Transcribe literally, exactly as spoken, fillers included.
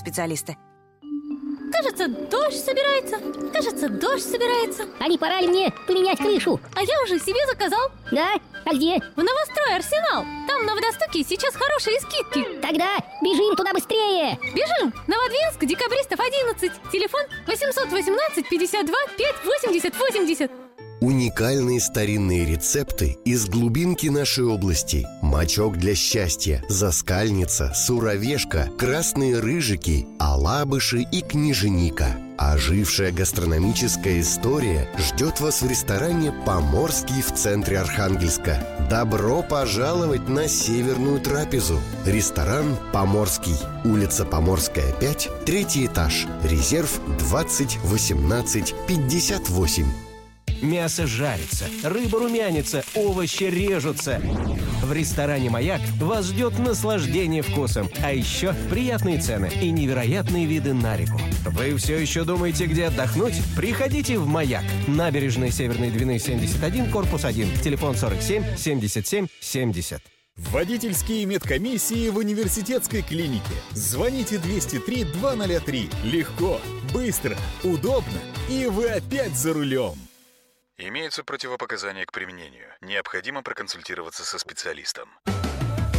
специалисты. Кажется, дождь собирается. Кажется, дождь собирается. А не пора ли мне поменять крышу? А я уже себе заказал. Да? А где? В Новострой Арсенал. Там на водостоке сейчас хорошие скидки. Тогда бежим туда быстрее. Бежим! Новодвинск, Декабристов одиннадцать. Телефон восемьсот восемнадцать пятьдесят два пять восемьдесят восемьдесят. Уникальные старинные рецепты из глубинки нашей области. Мочок для счастья, заскальница, суровешка, красные рыжики, алабыши и княженика. Ожившая гастрономическая история ждет вас в ресторане «Поморский» в центре Архангельска. Добро пожаловать на северную трапезу. Ресторан «Поморский». Улица Поморская, пять, третий этаж. Резерв двадцать восемнадцать пятьдесят восемь. Мясо жарится, рыба румянится, овощи режутся. В ресторане «Маяк» вас ждет наслаждение вкусом, а еще приятные цены и невероятные виды на реку. Вы все еще думаете, где отдохнуть? Приходите в «Маяк». Набережная Северной Двины, семьдесят один, корпус один. Телефон сорок семь семьдесят семь семьдесят. Водительские медкомиссии в университетской клинике. Звоните двести три двести три. Легко, быстро, удобно, и вы опять за рулем. Имеются противопоказания к применению. Необходимо проконсультироваться со специалистом.